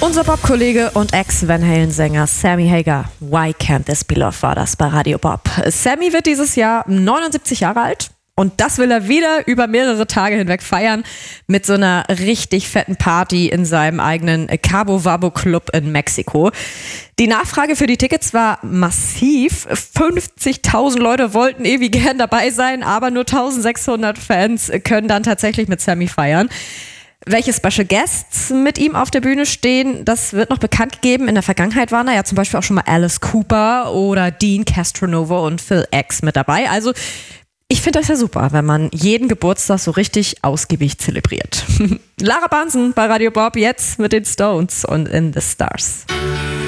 Unser Bob-Kollege und Ex-Van Halen-Sänger Sammy Hagar, Why Can't This Be Love, war das bei Radio Bob. Sammy wird dieses Jahr 79 Jahre alt und das will er wieder über mehrere Tage hinweg feiern mit so einer richtig fetten Party in seinem eigenen Cabo Wabo Club in Mexiko. Die Nachfrage für die Tickets war massiv. 50.000 Leute wollten ewig gern dabei sein, aber nur 1.600 Fans können dann tatsächlich mit Sammy feiern. Welche Special Guests mit ihm auf der Bühne stehen, das wird noch bekannt gegeben. In der Vergangenheit waren da ja zum Beispiel auch schon mal Alice Cooper oder Dean Castronova und Phil X mit dabei. Also ich finde das ja super, wenn man jeden Geburtstag so richtig ausgiebig zelebriert. Lara Bansen bei Radio Bob jetzt mit den Stones und In the Stars.